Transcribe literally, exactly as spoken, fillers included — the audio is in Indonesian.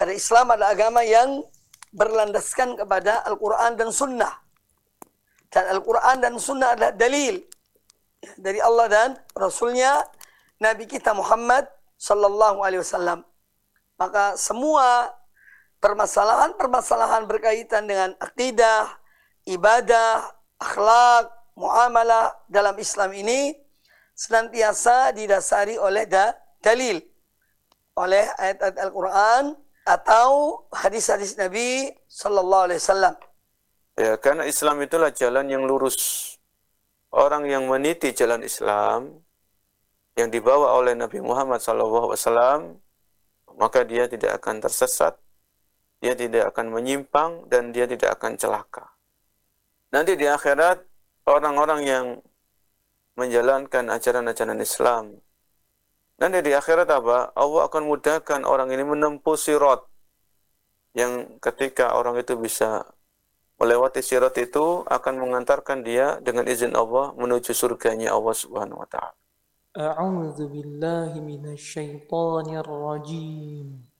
Karena Islam adalah agama yang berlandaskan kepada Al-Quran dan Sunnah. Dan Al-Quran dan Sunnah adalah dalil dari Allah dan Rasulnya Nabi kita Muhammad Sallallahu Alaihi Wasallam. Maka semua permasalahan-permasalahan berkaitan dengan akidah, ibadah, akhlak, muamalah dalam Islam ini senantiasa didasari oleh da dalil, oleh ayat-ayat Al-Quran atau hadis-hadis Nabi Sallallahu Alaihi Wasallam. Ya, karena Islam itulah jalan yang lurus. Orang yang meniti jalan Islam yang dibawa oleh Nabi Muhammad Sallallahu Alaihi Wasallam, maka dia tidak akan tersesat, dia tidak akan menyimpang, dan dia tidak akan celaka. Nanti di akhirat, orang-orang yang menjalankan ajaran-ajaran Islam, nanti di akhirat apa? Allah akan mudahkan orang ini menempuh sirat, yang ketika orang itu bisa melewati sirat itu akan mengantarkan dia dengan izin Allah menuju surganya Allah Subhanahu wa taala. A'udzu billahi minasy syaithanir rajim.